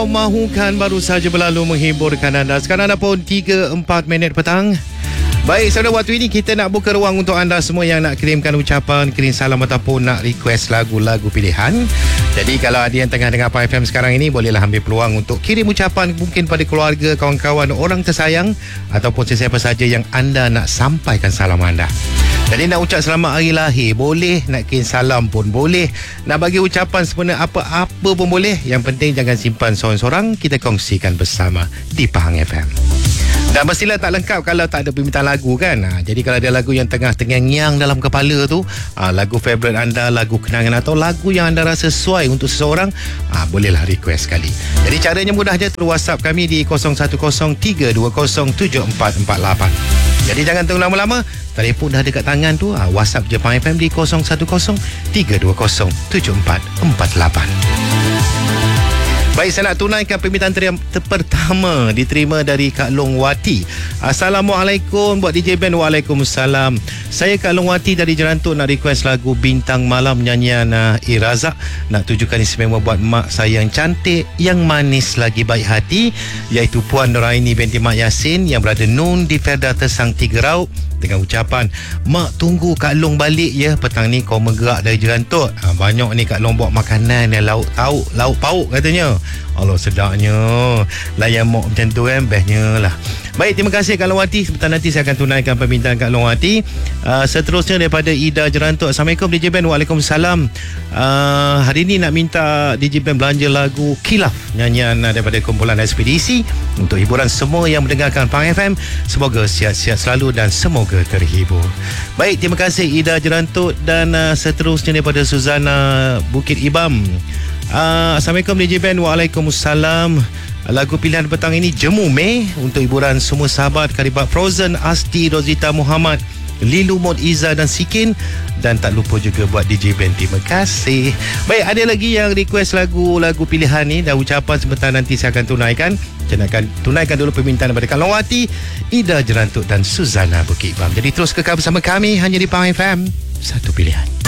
Mahukan baru saja berlalu menghiburkan anda. Sekarang dah pun 3-4 minit petang. Baik, pada waktu ini kita nak buka ruang untuk anda semua yang nak kirimkan ucapan, kirim salam ataupun nak request lagu-lagu pilihan. Jadi kalau ada yang tengah dengar Pang FM sekarang ini, bolehlah ambil peluang untuk kirim ucapan mungkin pada keluarga, kawan-kawan, orang tersayang ataupun sesiapa saja yang anda nak sampaikan salam anda. Jadi nak ucap selamat hari lahir boleh, nak kirim salam pun boleh, nak bagi ucapan sebenarnya apa-apa pun boleh. Yang penting jangan simpan seorang-seorang, kita kongsikan bersama di Pang FM. Dan mestilah tak lengkap kalau tak ada permintaan lagu kan. Jadi kalau ada lagu yang tengah terngiang dalam kepala tu, lagu favourite anda, lagu kenangan atau lagu yang anda rasa sesuai untuk seseorang, bolehlah request sekali. Jadi caranya mudah je, terus WhatsApp kami di 0103207448. Jadi jangan tunggu lama-lama, telefon dah dekat tangan tu, WhatsApp je Pang FM di 0103207448. Baik, saya nak tunaikan permintaan pertama diterima dari Kak Long Wati. Assalamualaikum buat DJ Ben. Waalaikumsalam. Saya Kak Long Wati dari Jerantuk nak request lagu Bintang Malam nyanyian Razak. Nak tujukan istimewa buat mak saya yang cantik, yang manis lagi baik hati, iaitu Puan Nuraini binti Mak Yasin yang berada Nun di Ferda Tersang Tiga Rauk, dengan ucapan, mak tunggu Kak Long balik ya, petang ni kau menggerak dari Jerantuk. Banyak ni Kak Long bawa makanan yang lauk pauk katanya. Allah, sedapnya. Layan mak macam tu kan, bestnya lah. Baik, terima kasih Kak Long Wati. Sebentar nanti saya akan tunaikan permintaan Kak Long Wati. Seterusnya daripada Ida Jerantuk. Assalamualaikum DJ Ben. Waalaikumsalam. Hari ni nak minta DJ Ben belanja lagu Khilaf, nyanyian daripada kumpulan Ekspedisi, untuk hiburan semua yang mendengarkan Pang FM. Semoga sihat-sihat selalu dan semoga terhibur. Baik, terima kasih Ida Jerantuk. Dan seterusnya daripada Suzana Bukit Ibam. Assalamualaikum DJ Ben. Waalaikumsalam. Lagu pilihan petang ini Jemu Mei, untuk hiburan semua sahabat Karibat Frozen, Asti, Rozita Muhammad, Lilu, Mod Iza dan Sikin. Dan tak lupa juga buat DJ Ben. Terima kasih. Baik, ada lagi yang request lagu-lagu pilihan ni dan ucapan, sebentar nanti saya akan tunaikan. Saya akan tunaikan dulu permintaan daripada Kak Long Wati, Ida Jerantuk dan Suzana Bukit Ibam. Jadi terus kekal bersama kami hanya di Pang FM. Satu pilihan.